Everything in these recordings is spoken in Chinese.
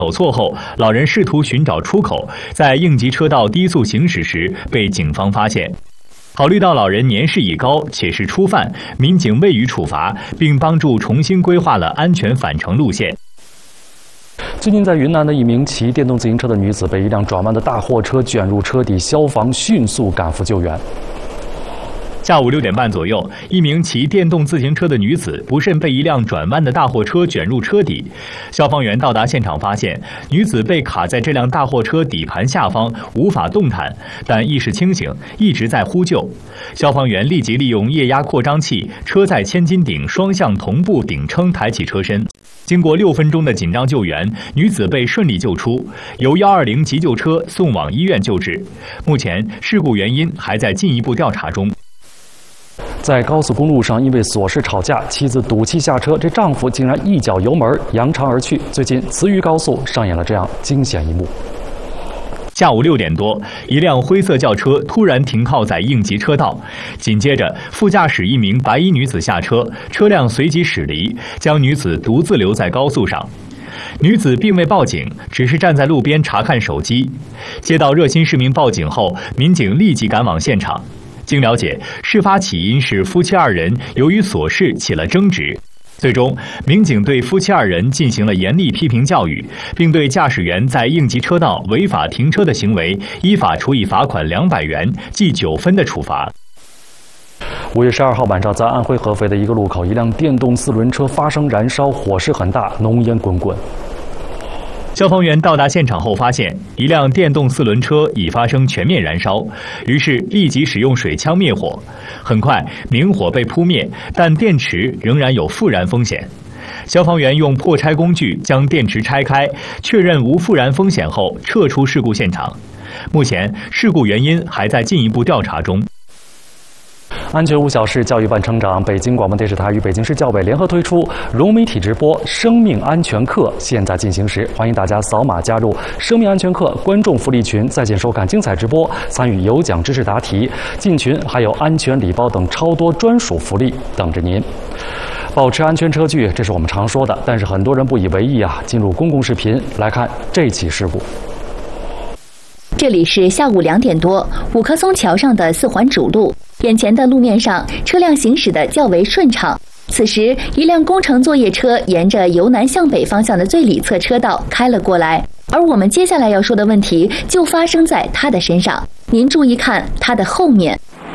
走错后，老人试图寻找出口，在应急车道低速行驶时被警方发现。考虑到老人年事已高且是初犯，民警未予处罚，并帮助重新规划了安全返程路线。 最近，在云南的一名骑电动自行车的女子被一辆转弯的大货车卷入车底，消防迅速赶赴救援。 下午6点半左右，一名骑电动自行车的女子不慎被一辆转弯的大货车卷入车底。消防员到达现场发现，女子被卡在这辆大货车底盘下方，无法动弹，但意识清醒，一直在呼救。消防员立即利用液压扩张器、车载千斤顶双向同步顶撑抬起车身。经过6分钟的紧张救援，女子被顺利救出，由120急救车送往医院救治。目前，事故原因还在进一步调查中。 在高速公路上，因为琐事吵架，妻子赌气下车，这丈夫竟然一脚油门扬长而去。最近，慈榆高速上演了这样惊险一幕。 下午6点多，一辆灰色轿车突然停靠在应急车道，紧接着副驾驶一名白衣女子下车，车辆随即驶离，将女子独自留在高速上。女子并未报警，只是站在路边查看手机。接到热心市民报警后，民警立即赶往现场。经了解，事发起因是夫妻2人由于琐事起了争执。最终，民警对夫妻2人进行了严厉批评教育，并对驾驶员在应急车道违法停车的行为依法处以罚款200元、记9分的处罚。 5月12号晚上，在安徽合肥的一个路口，一辆电动4轮车发生燃烧，火势很大，浓烟滚滚。 消防员到达现场后发现，一辆电动4轮车已发生全面燃烧，于是立即使用水枪灭火。很快，明火被扑灭，但电池仍然有复燃风险。消防员用破拆工具将电池拆开，确认无复燃风险后撤出事故现场。目前，事故原因还在进一步调查中。 安全无小事，教育伴成长。北京广播电视台与北京市教委联合推出融媒体直播生命安全课，现在进行时，欢迎大家扫码加入生命安全课观众福利群，在线收看精彩直播，参与有奖知识答题，进群还有安全礼包等超多专属福利等着您。保持安全车距，这是我们常说的，但是很多人不以为意啊。进入公共视频来看这起事故。 这里是下午2点多，五棵松桥上的4环主路，眼前的路面上车辆行驶的较为顺畅。此时，一辆工程作业车沿着由南向北方向的最里侧车道开了过来，而我们接下来要说的问题就发生在他的身上。您注意看他的后面。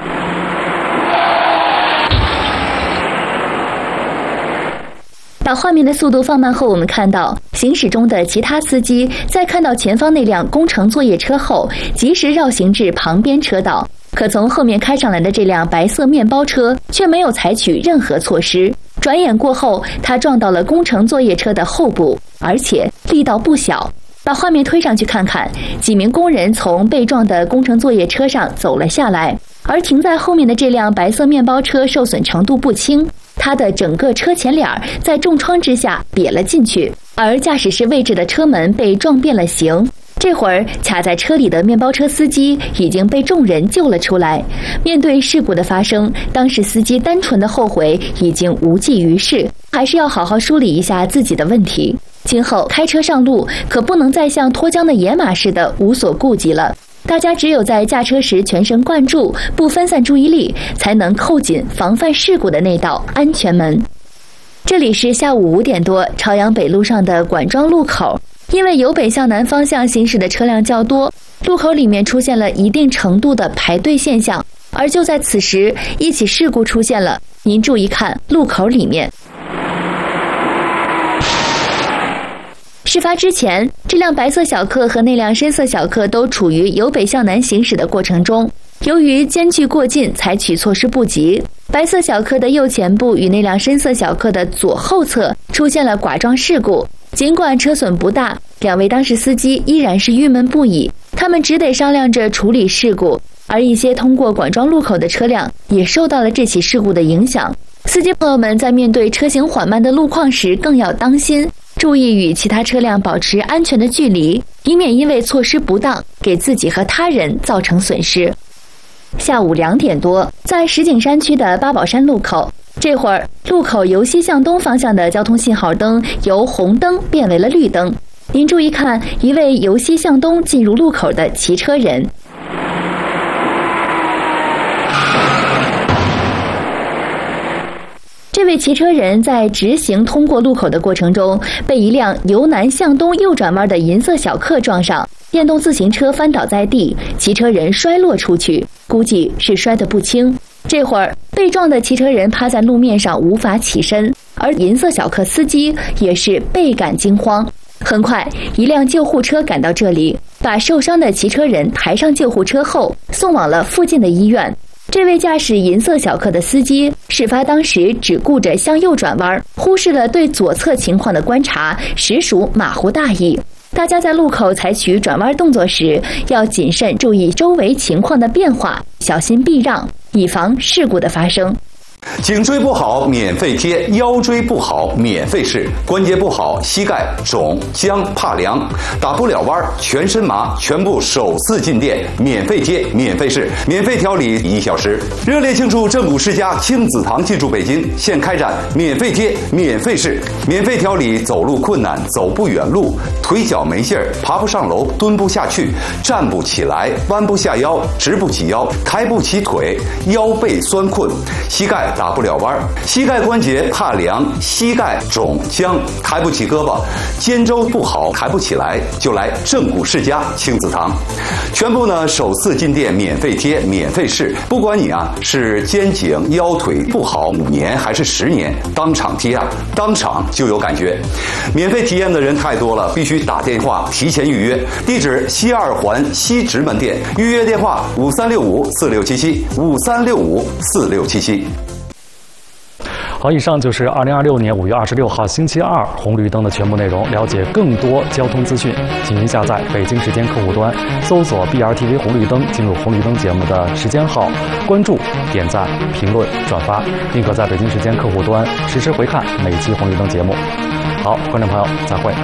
把画面的速度放慢后，我们看到行驶中的其他司机在看到前方那辆工程作业车后，及时绕行至旁边车道。可从后面开上来的这辆白色面包车却没有采取任何措施。转眼过后，他撞到了工程作业车的后部，而且力道不小。把画面推上去看看，几名工人从被撞的工程作业车上走了下来，而停在后面的这辆白色面包车受损程度不轻。它的整个车前脸在重创之下瘪了进去，而驾驶室位置的车门被撞变了形。这会儿卡在车里的面包车司机已经被众人救了出来。面对事故的发生，当时司机单纯的后悔已经无济于事，还是要好好梳理一下自己的问题。今后开车上路可不能再像脱缰的野马似的无所顾忌了。大家只有在驾车时全神贯注，不分散注意力，才能扣紧防范事故的那道安全门。这里是下午5点多，朝阳北路上的管庄路口。因为由北向南方向行驶的车辆较多，路口里面出现了一定程度的排队现象。而就在此时，一起事故出现了。您注意看路口里面。事发之前，这辆白色小客和那辆深色小客都处于由北向南行驶的过程中。由于间距过近，采取措施不及，白色小客的右前部与那辆深色小客的左后侧出现了剐撞事故。尽管车损不大，两位当事司机依然是郁闷不已，他们只得商量着处理事故。而一些通过管庄路口的车辆也受到了这起事故的影响。司机朋友们在面对车行缓慢的路况时更要当心，注意与其他车辆保持安全的距离，以免因为措施不当给自己和他人造成损失。下午2点多，在石景山区的八宝山路口，这会儿路口由西向东方向的交通信号灯由红灯变为了绿灯。 您注意看，一位由西向东进入路口的骑车人。这位骑车人在直行通过路口的过程中，被一辆由南向东右转弯的银色小客撞上，电动自行车翻倒在地，骑车人摔落出去，估计是摔得不轻。这会儿被撞的骑车人趴在路面上无法起身，而银色小客司机也是倍感惊慌。很快，一辆救护车赶到这里，把受伤的骑车人抬上救护车后，送往了附近的医院。这位驾驶银色小客的司机，事发当时只顾着向右转弯，忽视了对左侧情况的观察，实属马虎大意。大家在路口采取转弯动作时，要谨慎注意周围情况的变化，小心避让，以防事故的发生。 颈椎不好免费贴，腰椎不好免费试，关节不好膝盖肿僵怕凉打不了弯全身麻，全部首次进店免费贴免费试，免费调理1小时。热烈庆祝正骨世家亲子堂进驻北京，现开展免费贴免费试，免费调理走路困难走不远路，腿脚没劲儿，爬不上楼，蹲不下去，站不起来，弯不下腰，直不起腰，抬不起腿，腰背酸困，膝盖打不了弯，膝盖关节怕凉，膝盖肿僵，抬不起胳膊，肩周不好，抬不起来，就来正骨世家亲子堂。全部呢首次进店免费贴免费试，不管你是肩颈腰腿不好5年还是10年，当场贴当场就有感觉。免费体验的人太多了，必须打电话提前预约。地址西2环西直门店，预约电话5365467753654677。 好，以上就是2026年5月26号星期二红绿灯的全部内容。了解更多交通资讯，请您下载北京时间客户端，搜索 BRTV 红绿灯，进入红绿灯节目的时间号，关注、点赞、评论、转发，并可在北京时间客户端实时回看每期红绿灯节目。好，观众朋友，再会。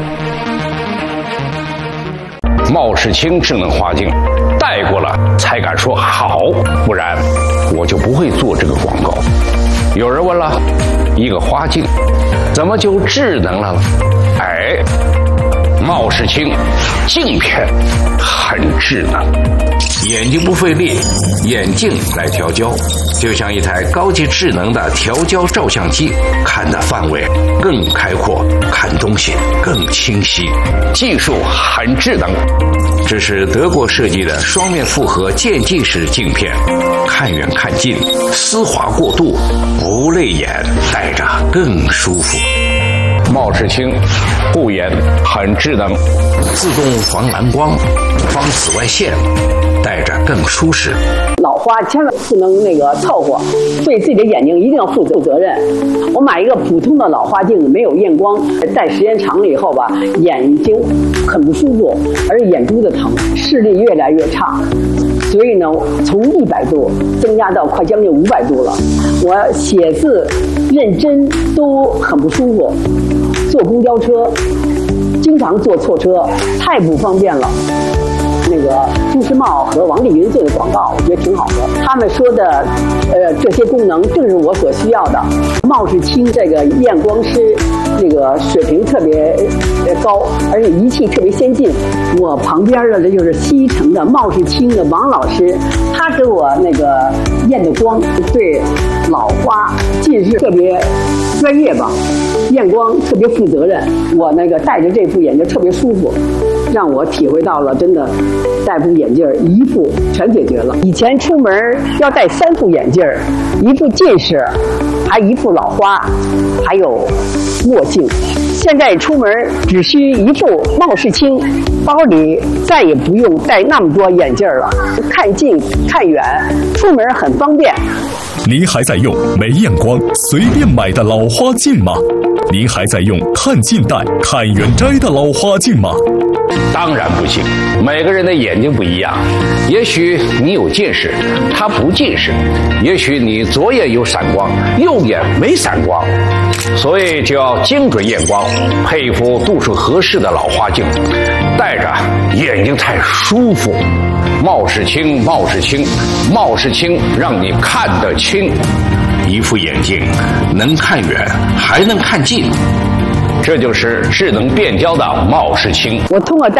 茂世清智能花镜，戴过了才敢说好，不然我就不会做这个广告。有人问了，一个花镜怎么就智能了？哎，茂世清镜片很智能，眼睛不费力，眼镜来调焦，就像一台高级智能的调焦照相机，看的范围更开阔，看东西更清晰，技术很智能。这是德国设计的双面复合渐进式镜片，看远看近，丝滑过渡，不累眼，戴着更舒服。茂世清护眼很智能，自动防蓝光，防紫外线，戴着更舒适。 老花千万不能凑合，对自己的眼睛一定要负责任。我买一个普通的老花镜，没有验光，戴时间长了以后吧，眼睛很不舒服，而且眼珠子疼，视力越来越差。所以呢，从100度增加到快将近500度了。我写字、认真都很不舒服，坐公交车经常坐错车，太不方便了。朱时茂和王丽云做的广告，我觉得挺好的。他们说的，这些功能正是我所需要的。茂世清这个验光师，水平特别高，而且仪器特别先进。我旁边的这就是西城的茂世清的王老师，他给我验的光，对老花近视特别专业吧，验光特别负责任。我戴着这副眼镜特别舒服，让我体会到了真的。戴副眼镜一副全解决了。以前出门要戴3副眼镜，一副近视，还一副老花，还有墨镜。现在出门只需一副茂世清，包里再也不用带那么多眼镜了，看近看远，出门很方便。 您还在用没验光随便买的老花镜吗？您还在用看近戴看远摘的老花镜吗？ 当然不行，每个人的眼睛不一样，也许你有近视，他不近视；也许你左眼有散光，右眼没散光，所以就要精准验光，配一副度数合适的老花镜，戴着眼睛才舒服。茂世清，茂世清，茂世清，让你看得清。一副眼镜能看远，还能看近。 这就是智能变焦的貌视清。 我通过戴